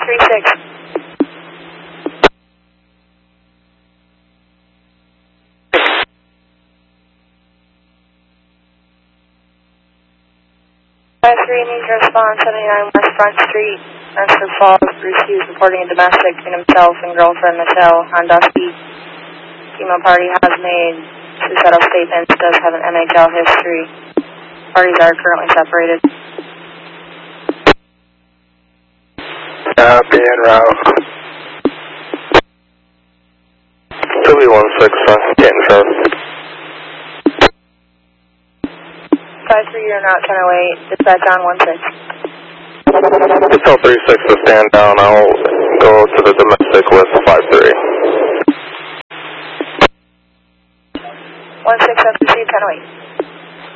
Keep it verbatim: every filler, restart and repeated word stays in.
three six. five three needs to respond, seventy-nine West Front Street, Rensselaer Falls. Bruce Hughes reporting a domestic between himself and girlfriend Michelle Hondusky. Female party has made suicidal statements, does have an M H L history. Parties are currently separated. Copy en route. two one six, uh, getting close. five three, you're not ten oh eight, dispatch on one six. Just tell three six to stand down, I'll go to the domestic with five three. one six, F C C, ten oh eight.